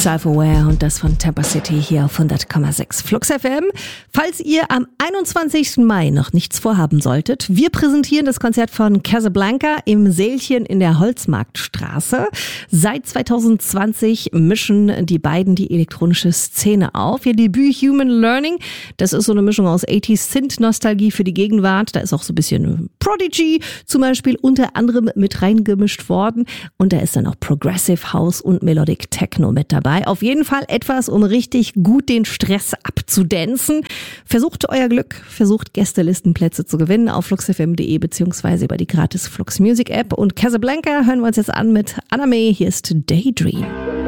Self-Aware und das von Tampa City hier auf 100,6 Flux FM. Falls ihr am 21. Mai noch nichts vorhaben solltet, wir präsentieren das Konzert von Casablanca im Sälchen in der Holzmarktstraße. Seit 2020 mischen die beiden die elektronische Szene auf. Ihr Debüt Human Learning, das ist so eine Mischung aus 80s Synth-Nostalgie für die Gegenwart. Da ist auch so ein bisschen Prodigy zum Beispiel unter anderem mit reingemischt worden. Und da ist dann auch Progressive House und Melodic Techno mit dabei. Auf jeden Fall etwas, um richtig gut den Stress abzudancen. Versucht euer Glück, versucht Gästelistenplätze zu gewinnen auf fluxfm.de beziehungsweise über die gratis Flux Music App. Und Casablanca hören wir uns jetzt an mit Anna May. Hier ist Daydream.